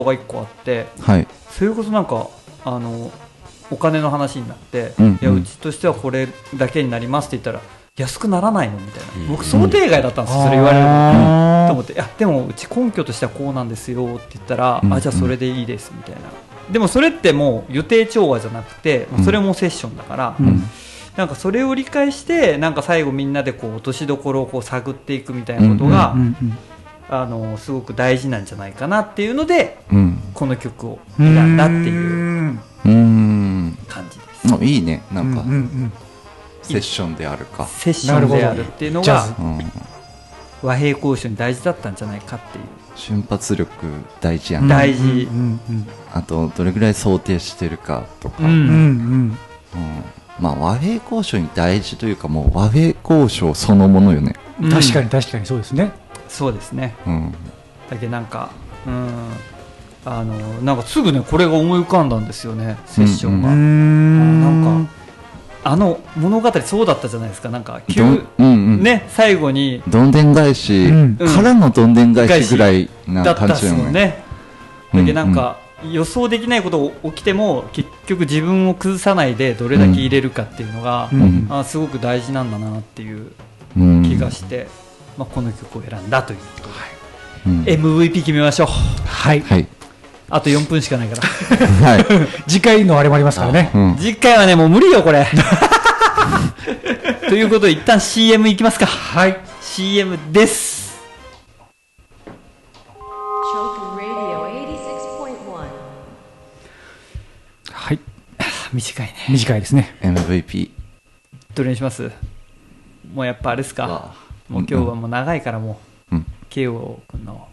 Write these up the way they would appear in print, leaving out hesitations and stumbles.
が1個あって、 はい、 それこそなんかお金の話になって、いやうちとしてはこれだけになりますって言ったら安くならないのみたいな、僕想定外だったんですよ、それ言われるのと思って、いやでもうち根拠としてはこうなんですよって言ったら、あじゃあそれでいいですみたいな。でもそれってもう予定調和じゃなくて、それもセッションだから、なんかそれを理解してなんか最後みんなでこう落としどころをこう探っていくみたいなことがすごく大事なんじゃないかなっていうので、この曲を選んだっていう感じです。 いいね、なんかセッションであるか、 セッションであるっていうのが和平交渉に大事だったんじゃないかっていう。 瞬発力大事やね。 大事。 あとどれぐらい想定してるかとか、まあ和平交渉に大事というか、もう和平交渉そのものよね。 確かに確かにそうですね。 そうですね。だけどなんかなんかすぐねこれが思い浮かんだんですよね、セッションが。なんか物語そうだったじゃないですか。なんかね、最後にどんでん返しからのどんでん返しぐらいな感じだよね。 だけどなんか予想できないことが起きても結局自分を崩さないでどれだけ入れるかっていうのがすごく大事なんだなっていう気がして、この曲を選んだということで MVP 決めましょう。 はい、 あと4分しかないから次回のあれもありますからね。 次回はねもう無理よこれということで一旦 CM いきますか。 はい、 CM です。 はい、 短いね。 短いですね。 MVP どれにします？もうやっぱあれですか、もう今日はもう長いからもう慶応君の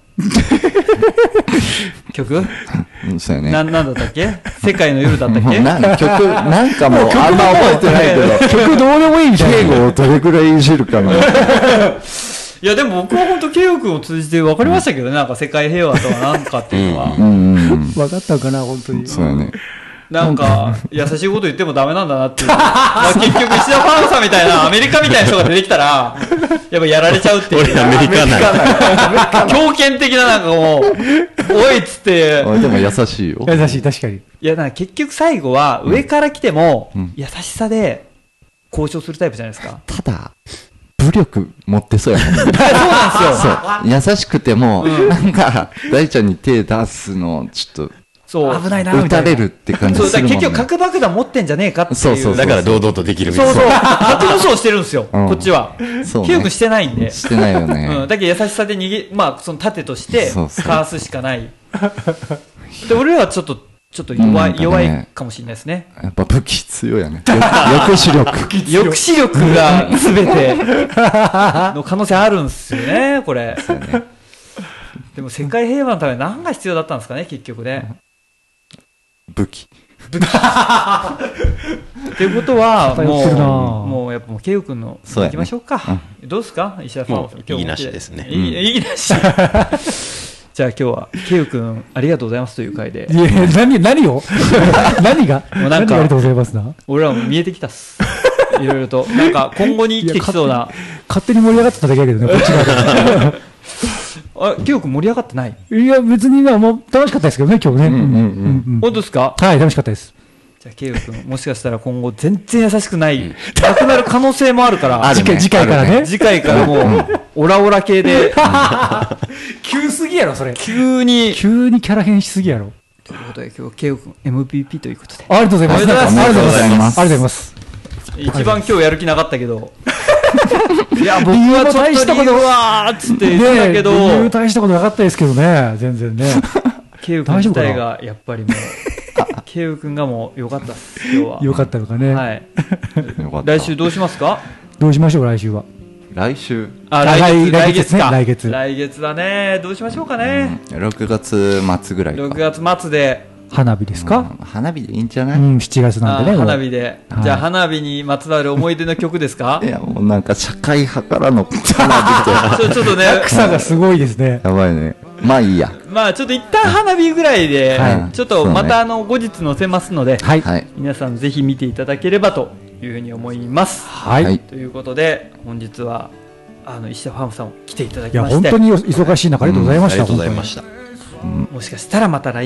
曲そうやね。 なんだったっけ？世界の夜だったっけ？ 曲なんかもうあんま覚えてないけど曲どうでもいいみたいな。 敬語をどれぐらいいじるかな。 いやでも僕は本当慶応君を通じて分かりましたけどね、なんか世界平和とは何かっていうのは分かったかな本当に。 そうやね。 なんか優しいこと言ってもダメなんだなっていう、結局石田ファームさんみたいなアメリカみたいな人が出てきたらやっぱやられちゃうっていう。 俺アメリカない強権的ななんかもうおいっつって。 でも優しいよ。 優しい、確かに。 いやなんか結局最後は上から来ても優しさで交渉するタイプじゃないですか。 ただ武力持ってそうやもんね。 そうなんですよ。 優しくてもなんか大ちゃんに手出すのちょっとそう危ないな撃たれるって感じするもんね。 結局核爆弾持ってんじゃねえかっていう。 そうだから堂々とできるみたいな。 そう核武装してるんですよ、こっちは。慶応君してないんで。 してないよね。 だけど優しさでその盾としてかわすしかない。で俺らはちょっと弱いかもしれないですね。 やっぱ武器強いやね。抑止力。 抑止力が全ての可能性あるんですよね、これ。でも世界平和のために何が必要だったんですかね、結局ね。 武器。 っていうことはもうやっぱ慶応君の行きましょうか。どうですか石田さん。 もう意義なしですね。 意義なし。じゃあ今日は慶応君ありがとうございますという回で。 いや何を何がありがとうございますな。 俺らも見えてきたっす。いろいろとなんか今後に生きてきそうな。 勝手に盛り上がってただけだけどね、こっち側で。 慶応君盛り上がってない？ いや別にもう楽しかったですけどね、今日ね。 本当ですか？ はい、楽しかったです。 じゃあ慶応君もしかしたら今後全然優しくないなくなる可能性もあるから。 次回からね。 次回からもうオラオラ系で。 急すぎやろそれ。 急にキャラ変しすぎやろ。 ということで今日慶応君 MVP ということで。 ありがとうございます。 ありがとうございます。 ありがとうございます。 一番今日やる気なかったけど。いや僕はちょっと理由はつって言ってたけど、 理由大したことなかったですけどね、全然ね。 慶応君自体がやっぱりもう慶応君がもう良かったです今日は。 良かったのかね。 はい。来週どうしますか？ どうしましょう来週は。 来週。 来月か。 来月だね。どうしましょうかね。 6月末ぐらいか。 6月末で。 花火ですか？ 花火でいいんじゃない？ 7月なんでね。 花火で。じゃあ花火にまつわる思い出の曲ですか？ いやもうなんか社会派からの花火とちょっとね草がすごいですね。 やばいね。まあいいや。 まあちょっと一旦花火ぐらいでちょっとまた後日載せますので、皆さんぜひ見ていただければというふうに思います。 はい。 ということで本日は石田ファームさん来ていただきまして、 いや本当に忙しい中ありがとうございました。 ありがとうございました。 もしかしたらまた来